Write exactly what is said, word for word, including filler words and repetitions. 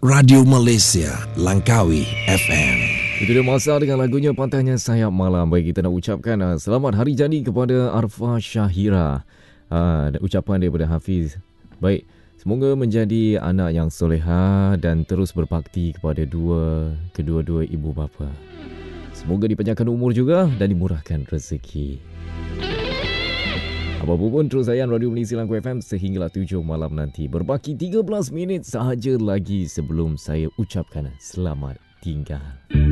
Radio Malaysia, Langkawi F M. Itu dia masa dengan lagunya Pantainya Sayap Malam. Baik, kita nak ucapkan uh, selamat hari jadi kepada Arfa Syahira. Uh, ucapan daripada Hafiz. Baik, semoga menjadi anak yang soleha dan terus berbakti kepada dua kedua-dua ibu bapa. Semoga dipanjangkan umur juga dan dimurahkan rezeki. Apa-apa pun terus layan Radio Malaysia Langkawi F M sehinggalah tujuh malam nanti. Berbaki tiga belas minit sahaja lagi sebelum saya ucapkan selamat tinggal.